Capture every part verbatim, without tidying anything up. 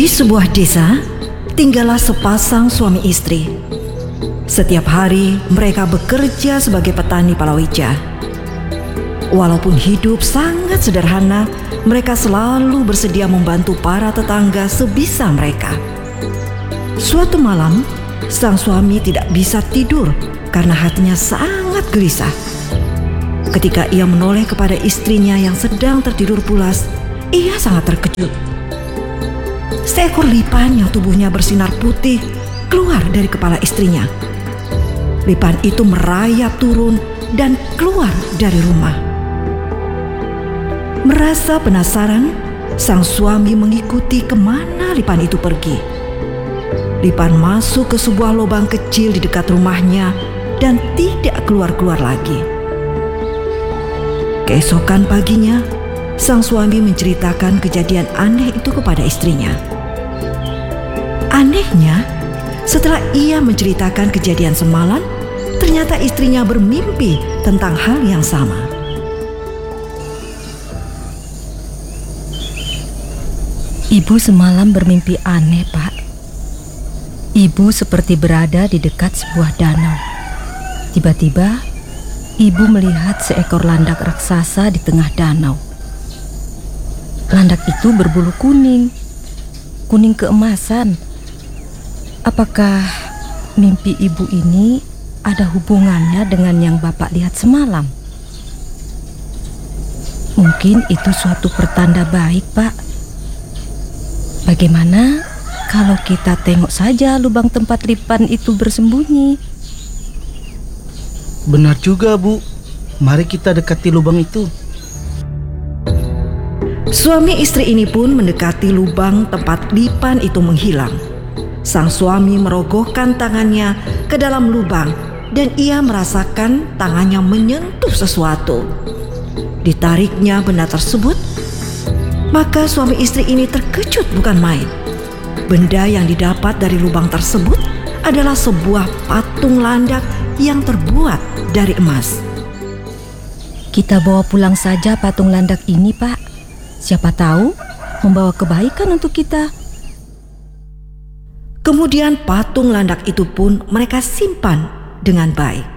Di sebuah desa, tinggallah sepasang suami istri. Setiap hari mereka bekerja sebagai petani palawija. Walaupun hidup sangat sederhana, mereka selalu bersedia membantu para tetangga sebisa mereka. Suatu malam, sang suami tidak bisa tidur karena hatinya sangat gelisah. Ketika ia menoleh kepada istrinya yang sedang tertidur pulas, ia sangat terkejut. Seekor lipan yang tubuhnya bersinar putih keluar dari kepala istrinya. Lipan itu merayap turun dan keluar dari rumah. Merasa penasaran, sang suami mengikuti kemana lipan itu pergi. Lipan masuk ke sebuah lubang kecil di dekat rumahnya dan tidak keluar-keluar lagi. Keesokan paginya, sang suami menceritakan kejadian aneh itu kepada istrinya. Anehnya, setelah ia menceritakan kejadian semalam, ternyata istrinya bermimpi tentang hal yang sama. Ibu semalam bermimpi aneh, Pak. Ibu seperti berada di dekat sebuah danau. Tiba-tiba, ibu melihat seekor landak raksasa di tengah danau. Landak itu berbulu kuning, kuning keemasan. Apakah mimpi ibu ini ada hubungannya dengan yang Bapak lihat semalam? Mungkin itu suatu pertanda baik, Pak. Bagaimana kalau kita tengok saja lubang tempat lipan itu bersembunyi? Benar juga, Bu. Mari kita dekati lubang itu. Suami istri ini pun mendekati lubang tempat lipan itu menghilang. Sang suami merogohkan tangannya ke dalam lubang dan ia merasakan tangannya menyentuh sesuatu. Ditariknya benda tersebut, maka suami istri ini terkejut bukan main. Benda yang didapat dari lubang tersebut adalah sebuah patung landak yang terbuat dari emas. Kita bawa pulang saja patung landak ini, Pak. Siapa tahu membawa kebaikan untuk kita. Kemudian patung landak itu pun mereka simpan dengan baik.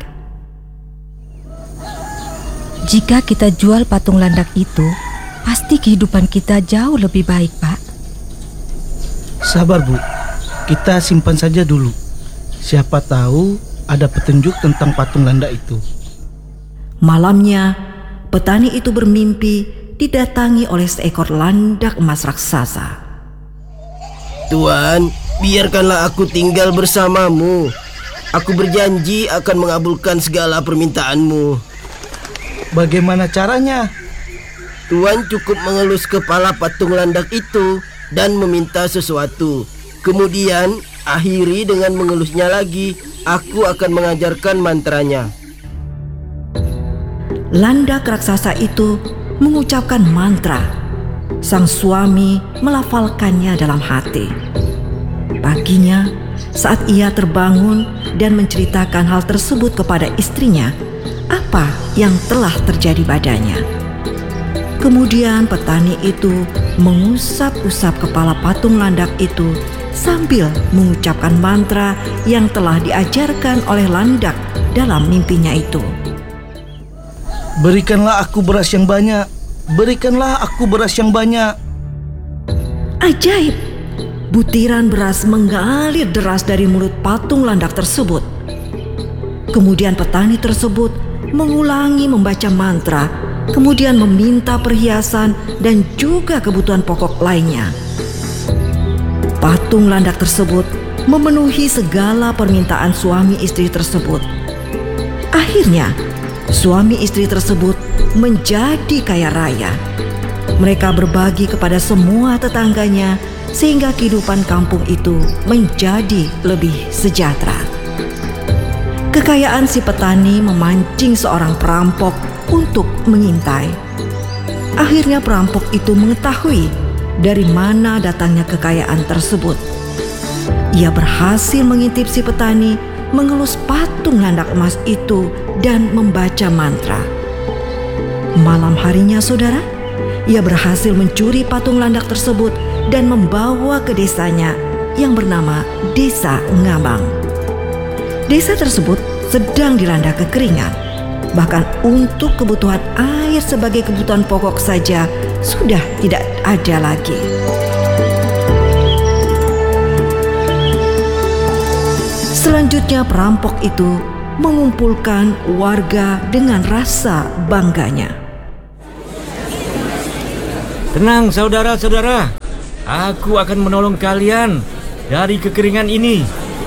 Jika kita jual patung landak itu, pasti kehidupan kita jauh lebih baik, Pak. Sabar, Bu. Kita simpan saja dulu. Siapa tahu ada petunjuk tentang patung landak itu. Malamnya, petani itu bermimpi didatangi oleh seekor landak emas raksasa. Tuan, biarkanlah aku tinggal bersamamu. Aku berjanji akan mengabulkan segala permintaanmu. Bagaimana caranya? Tuan cukup mengelus kepala patung landak itu dan meminta sesuatu. Kemudian, akhiri dengan mengelusnya lagi. Aku akan mengajarkan mantranya. Landak raksasa itu mengucapkan mantra. Sang suami melafalkannya dalam hati. Paginya, saat ia terbangun dan menceritakan hal tersebut kepada istrinya, apa yang telah terjadi padanya. Kemudian petani itu mengusap-usap kepala patung landak itu sambil mengucapkan mantra yang telah diajarkan oleh landak dalam mimpinya itu. Berikanlah aku beras yang banyak. Berikanlah aku beras yang banyak. Ajaib! Butiran beras mengalir deras dari mulut patung landak tersebut. Kemudian petani tersebut mengulangi membaca mantra, kemudian meminta perhiasan dan juga kebutuhan pokok lainnya. Patung landak tersebut memenuhi segala permintaan suami istri tersebut. Akhirnya, suami istri tersebut menjadi kaya raya. Mereka berbagi kepada semua tetangganya sehingga kehidupan kampung itu menjadi lebih sejahtera. Kekayaan si petani memancing seorang perampok untuk mengintai. Akhirnya perampok itu mengetahui dari mana datangnya kekayaan tersebut. Ia berhasil mengintip si petani, mengelus patung landak emas itu dan membaca mantra. Malam harinya, saudara, ia berhasil mencuri patung landak tersebut dan membawa ke desanya yang bernama Desa Ngabang. Desa tersebut sedang dilanda kekeringan. Bahkan untuk kebutuhan air sebagai kebutuhan pokok saja sudah tidak ada lagi. Selanjutnya perampok itu mengumpulkan warga dengan rasa bangganya. Tenang saudara-saudara, aku akan menolong kalian dari kekeringan ini.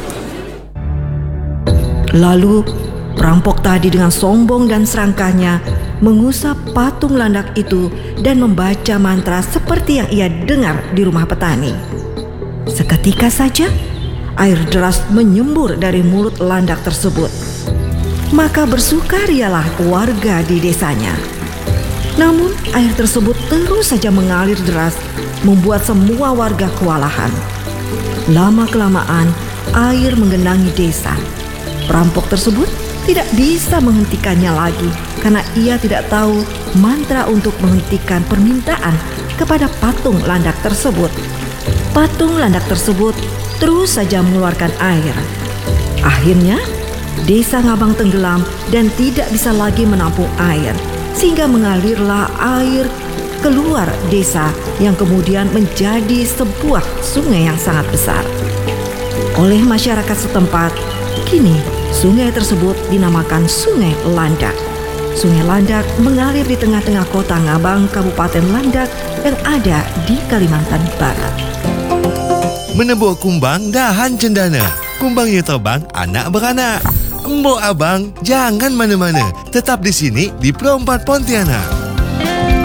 Lalu perampok tadi dengan sombong dan serangkahnya mengusap patung landak itu dan membaca mantra seperti yang ia dengar di rumah petani. Seketika saja air deras menyembur dari mulut landak tersebut. Maka bersukarialah warga di desanya. Namun air tersebut terus saja mengalir deras, membuat semua warga kewalahan. Lama-kelamaan air menggenangi desa. Perampok tersebut tidak bisa menghentikannya lagi karena ia tidak tahu mantra untuk menghentikan permintaan kepada patung landak tersebut. Patung landak tersebut terus saja mengeluarkan air. Akhirnya Desa Ngabang tenggelam dan tidak bisa lagi menampung air, sehingga mengalirlah air keluar desa yang kemudian menjadi sebuah sungai yang sangat besar. Oleh masyarakat setempat, kini sungai tersebut dinamakan Sungai Landak. Sungai Landak mengalir di tengah-tengah kota Ngabang, Kabupaten Landak yang ada di Kalimantan Barat. Menebuk kumbang dahan cendana, kumbangnya terbang anak beranak. Embok abang jangan mana-mana, tetap di sini di Pro empat Pontianak.